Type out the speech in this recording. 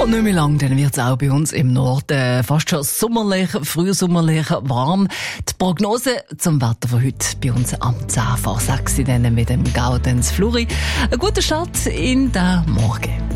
nicht mehr lang, dann wird es auch bei uns im Norden fast schon sommerlich, frühsommerlich warm. Die Prognose zum Wetter von heute bei uns am 10 vor 6 dann mit dem Gaudenz Fluri. Ein guter Start in den Morgen.